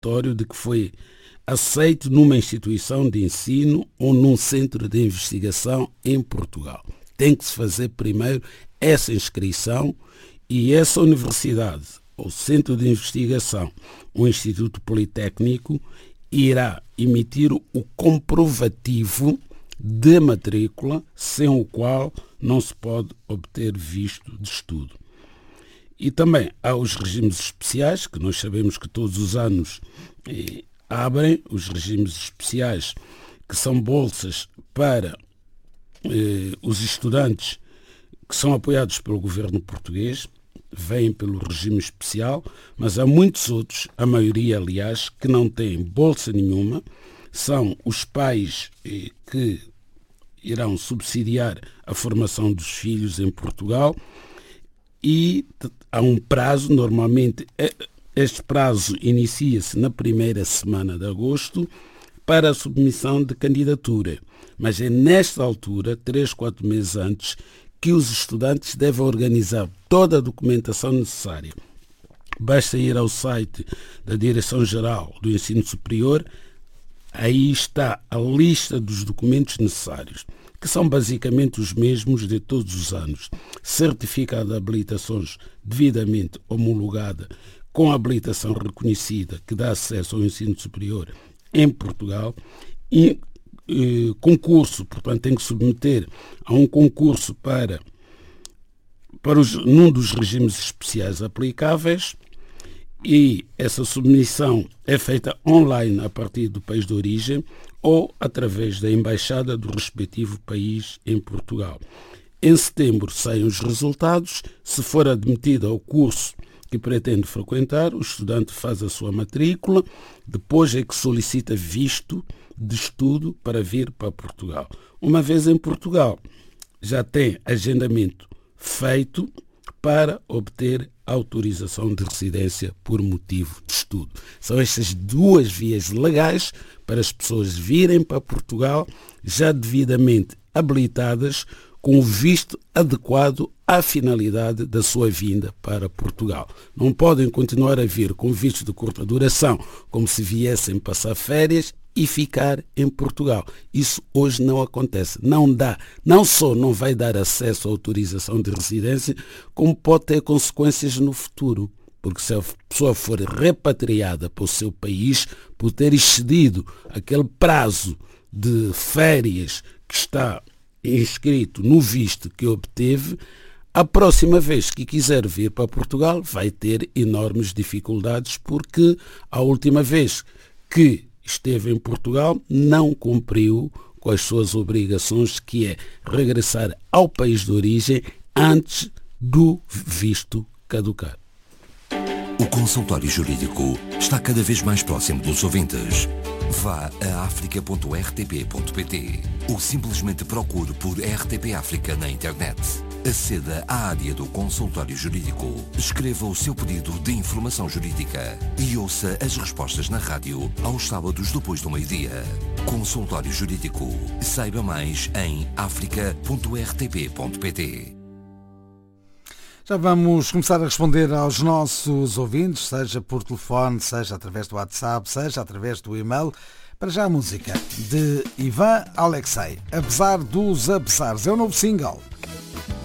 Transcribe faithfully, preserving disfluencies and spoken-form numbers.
contraditório de que foi aceito numa instituição de ensino ou num centro de investigação em Portugal. Tem que se fazer primeiro essa inscrição e essa universidade ou centro de investigação, o Instituto Politécnico, irá emitir o comprovativo de matrícula, sem o qual não se pode obter visto de estudo. E também há os regimes especiais, que nós sabemos que todos os anos eh, abrem, os regimes especiais, que são bolsas para eh, os estudantes que são apoiados pelo governo português, vêm pelo regime especial, mas há muitos outros, a maioria, aliás, que não têm bolsa nenhuma, são os pais eh, que irão subsidiar a formação dos filhos em Portugal e há um prazo, normalmente este prazo inicia-se na primeira semana de agosto para a submissão de candidatura, mas é nesta altura, três, quatro meses antes, que os estudantes devem organizar toda a documentação necessária. Basta ir ao site da Direção-Geral do Ensino Superior, aí está a lista dos documentos necessários, que são basicamente os mesmos de todos os anos. Certificado de habilitações devidamente homologada, com habilitação reconhecida, que dá acesso ao ensino superior em Portugal, e eh, concurso, portanto tem que submeter a um concurso para, para os, num dos regimes especiais aplicáveis, e essa submissão é feita online a partir do país de origem ou através da embaixada do respectivo país em Portugal. Em setembro saem os resultados. Se for admitido ao curso que pretende frequentar, o estudante faz a sua matrícula, depois é que solicita visto de estudo para vir para Portugal. Uma vez em Portugal, já tem agendamento feito para obter autorização de residência por motivo de estudo. São estas duas vias legais para as pessoas virem para Portugal já devidamente habilitadas com o visto adequado à finalidade da sua vinda para Portugal. Não podem continuar a vir com visto de curta duração, como se viessem passar férias e ficar em Portugal. Isso hoje não acontece. Não dá. Não só não vai dar acesso à autorização de residência, como pode ter consequências no futuro. Porque se a pessoa for repatriada para o seu país, por ter excedido aquele prazo de férias que está inscrito no visto que obteve, a próxima vez que quiser vir para Portugal vai ter enormes dificuldades, porque a última vez que esteve em Portugal não cumpriu com as suas obrigações, que é regressar ao país de origem antes do visto caducar. O consultório jurídico está cada vez mais próximo dos ouvintes. Vá a africa ponto r t p ponto p t ou simplesmente procure por R T P África na internet. Aceda à área do consultório jurídico, escreva o seu pedido de informação jurídica e ouça as respostas na rádio aos sábados depois do meio-dia. Consultório Jurídico. Saiba mais em africa ponto r t p ponto p t. Já vamos começar a responder aos nossos ouvintes, seja por telefone, seja através do WhatsApp, seja através do e-mail. Para já a música de Ivan Alexei, Apesar dos Apesares, é o novo single.